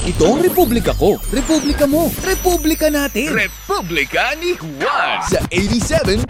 Ito ang Republika ko, Republika mo, Republika natin. Republika ni Juan Sa 87.5.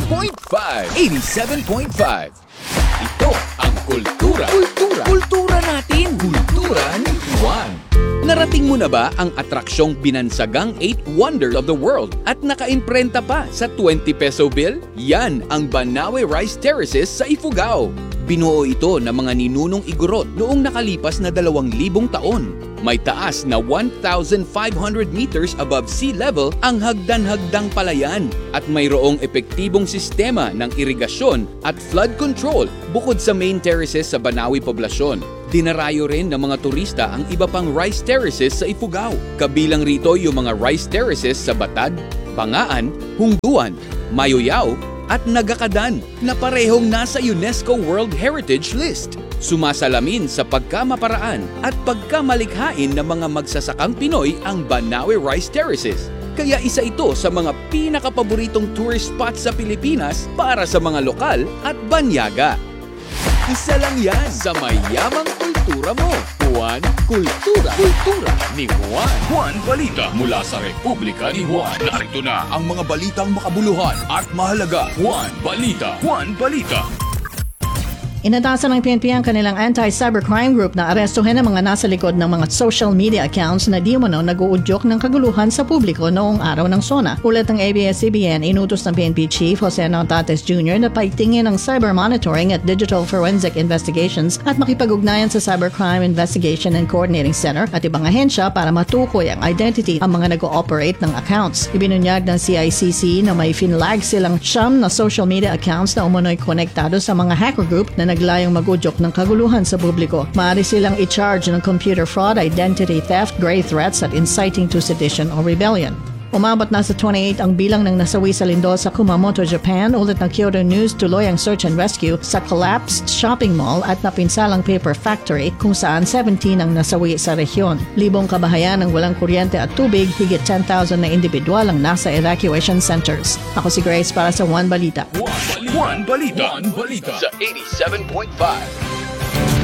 87.5. Ito ang kultura. Kultura natin. Kultura ni Juan. Narating mo na ba ang atraksyong binansagang 8 Wonders of the World at nakaimprenta pa sa 20 peso bill? Yan ang Banawe Rice Terraces sa Ifugao. Binuo ito ng mga ninunong Igorot noong nakalipas na 2,000 taon. May taas na 1,500 meters above sea level ang hagdan-hagdang palayan at mayroong epektibong sistema ng irigasyon at flood control bukod sa main terraces sa Banawe poblasyon. Dinarayo rin ng mga turista ang iba pang rice terraces sa Ifugao. Kabilang rito yung mga rice terraces sa Batad, Bangaan, Hungduan, Mayoyao at Nagakadan na parehong nasa UNESCO World Heritage List. Sumasalamin sa pagkamaparaan at pagkamalikhain ng mga magsasakang Pinoy ang Banawe Rice Terraces. Kaya isa ito sa mga pinakapaboritong tourist spots sa Pilipinas para sa mga lokal at banyaga. Isa lang yan sa mayamang kultura mo. Juan Kultura. Kultura ni Juan. Juan Balita mula sa Republika ni Juan. Narito na ang mga balitang makabuluhan at mahalaga. Juan Balita. Juan Balita. Inatasan ng PNP ang kanilang anti-cybercrime group na arestuhin ang mga nasa likod ng mga social media accounts na di umano nag-uudyok ng kaguluhan sa publiko noong araw ng SONA. Ulat ng ABS-CBN, inutos ng PNP Chief Jose Nautates Jr. na paigtingin ang cyber monitoring at digital forensic investigations at makipag-ugnayan sa Cybercrime Investigation and Coordinating Center at ibang ahensya para matukoy ang identity ang mga nag-ooperate ng accounts. Ibinunyag ng CICC na may finlag silang siyam na social media accounts na umano'y konektado sa mga hacker group na naglayong mag-udyok ng kaguluhan sa publiko. Maaari silang i-charge ng computer fraud, identity theft, grave threats at inciting to sedition or rebellion. Umabot na sa 28 ang bilang ng nasawi sa lindol sa Kumamoto, Japan. Ulat ng Kyodo News, tuloy ang search and rescue sa collapsed shopping mall at napinsalang paper factory kung saan 17 ang nasawi sa rehiyon. Libong kabahayan ang walang kuryente at tubig, higit 10,000 na individual ang nasa evacuation centers. Ako si Grace para sa One Balita. Juan Balita. Juan Balita. Sa 87.5.